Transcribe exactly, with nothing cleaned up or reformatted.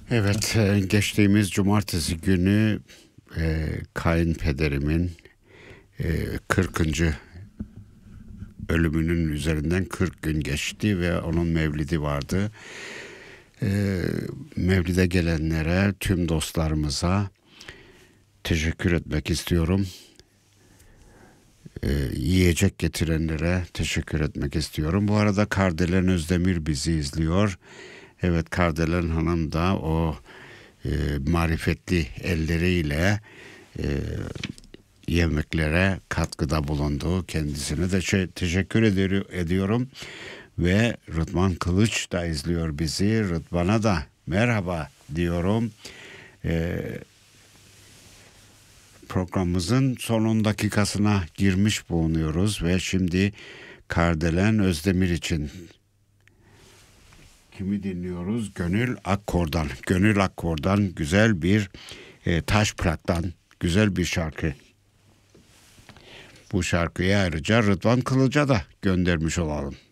Evet, e, geçtiğimiz cumartesi günü e, kayınpederimin e, kırkıncı ölümünün üzerinden kırk gün geçti ve onun mevlidi vardı. E, Mevlide gelenlere, tüm dostlarımıza teşekkür etmek istiyorum. E, yiyecek getirenlere teşekkür etmek istiyorum. Bu arada Kardelen Özdemir bizi izliyor. Evet, Kardelen Hanım da o e, marifetli elleriyle e, yemeklere katkıda bulundu. Kendisine de şey, teşekkür eder- ediyorum. Ve Rıdvan Kılıç da izliyor bizi. Rıdvan'a da merhaba diyorum. E, Programımızın son on dakikasına girmiş bulunuyoruz ve şimdi Kardelen Özdemir için kimi dinliyoruz? Gönül Akkor'dan. Gönül Akkor'dan güzel bir e, taş plaktan güzel bir şarkı. Bu şarkıyı ayrıca Rıdvan Kılıç'a da göndermiş olalım.